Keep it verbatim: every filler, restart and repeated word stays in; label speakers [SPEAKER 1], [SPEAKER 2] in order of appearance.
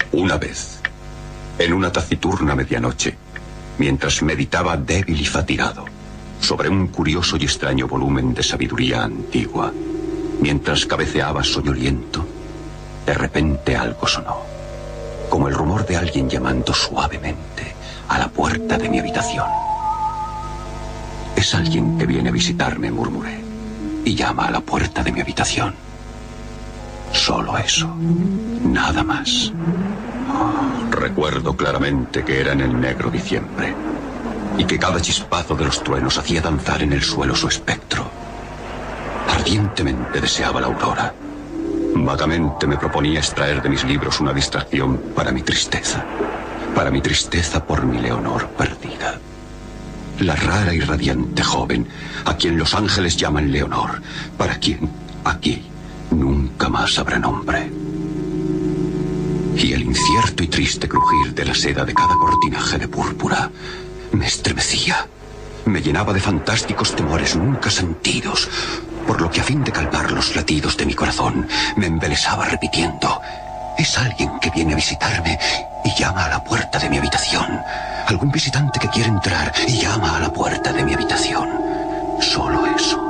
[SPEAKER 1] Una vez, en una taciturna medianoche, mientras meditaba débil y fatigado sobre un curioso y extraño volumen de sabiduría antigua, mientras cabeceaba soñoliento, de repente algo sonó, como el rumor de alguien llamando suavemente a la puerta de mi habitación. Es alguien que viene a visitarme, murmuré, y llama a la puerta de mi habitación. Solo eso, nada más. Oh, recuerdo claramente que era en el negro diciembre y que cada chispazo de los truenos hacía danzar en el suelo su espectro. Ardientemente deseaba la aurora. Vagamente me proponía extraer de mis libros una distracción para mi tristeza, para mi tristeza por mi Leonor perdida. La rara y radiante joven a quien los ángeles llaman Leonor, para quien aquí nunca más habrá nombre. Y el incierto y triste crujir de la seda de cada cortinaje de púrpura me estremecía, me llenaba de fantásticos temores nunca sentidos, por lo que a fin de calmar los latidos de mi corazón, me embelesaba repitiendo: es alguien que viene a visitarme y llama a la puerta de mi habitación. Algún visitante que quiere entrar y llama a la puerta de mi habitación. Solo eso.